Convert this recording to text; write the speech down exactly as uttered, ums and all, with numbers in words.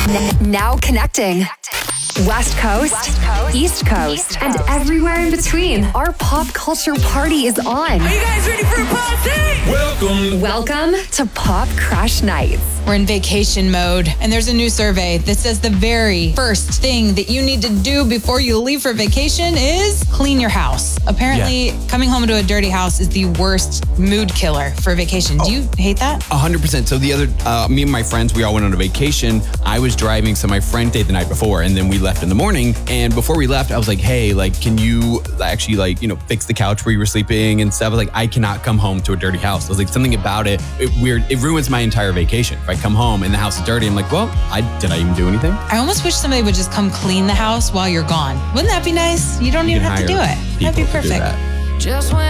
N- now connecting. West Coast, West Coast East, Coast, East Coast, and everywhere in between. Our pop culture party is on. Are you guys ready for a party? Welcome. Welcome to Pop Crash Nights. We're in vacation mode, and there's a new survey that says the very first thing that you need to do before you leave for vacation is clean your house. Apparently, yeah. coming home to a dirty house is the worst mood killer for vacation. Oh. Do you hate that? A hundred percent. So the other, uh, me and my friends, we all went on a vacation. I was driving, so my friend stayed the night before, and then we left in the morning. And before we left, I was like, hey, like, can you actually, like, you know, fix the couch where you were sleeping and stuff? I was like, I cannot come home to a dirty house. I was like, something about it, it weird, it ruins my entire vacation. If I come home and the house is dirty, I'm like, well, I did I even do anything? I almost wish somebody would just come clean the house while you're gone. Wouldn't that be nice? You don't you even have to do it. That'd be perfect. That. Just when